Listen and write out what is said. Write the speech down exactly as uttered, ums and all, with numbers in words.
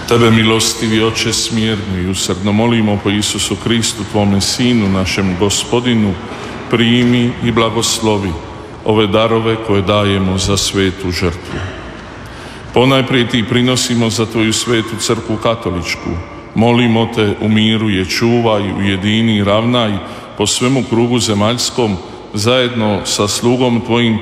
Tebe, milostivi Oče smjerni i usrdno molimo po Isusu Kristu, Tvome Sinu, našem Gospodinu, primi i blagoslovi ove darove koje dajemo za svetu žrtvu. Ponajprije Ti prinosimo za Tvoju svetu crkvu katoličku. Molimo Te, u miru je čuvaj, ujedini i ravnaj po svemu krugu zemaljskom, zajedno sa slugom Tvojim